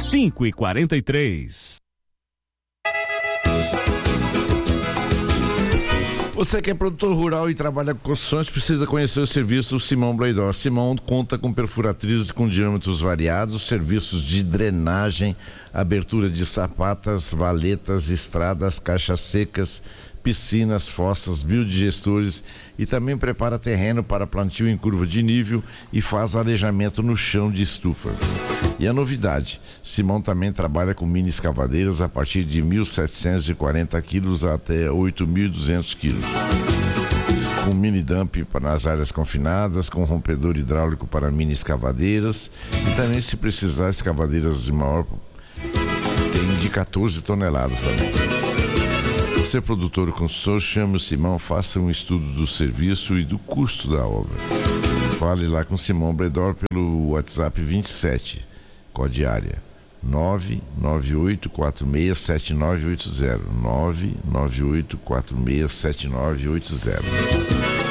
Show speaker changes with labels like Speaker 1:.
Speaker 1: 5h43.
Speaker 2: Você que é produtor rural e trabalha com construções, precisa conhecer o serviço do Simão Blaidor. Simão conta com perfuratrizes com diâmetros variados, serviços de drenagem, abertura de sapatas, valetas, estradas, caixas secas, piscinas, fossas, biodigestores e também prepara terreno para plantio em curva de nível e faz arejamento no chão de estufas. E a novidade, Simão também trabalha com mini escavadeiras a partir de 1.740 quilos até 8.200 quilos. Com mini dump nas áreas confinadas, com rompedor hidráulico para mini escavadeiras e também, se precisar, escavadeiras de maior, tem de 14 toneladas também. Você, produtor ou consultor, chame o Simão, faça um estudo do serviço e do custo da obra. Fale lá com Simão Blaidor pelo WhatsApp 27, código área 998467980, 998467980.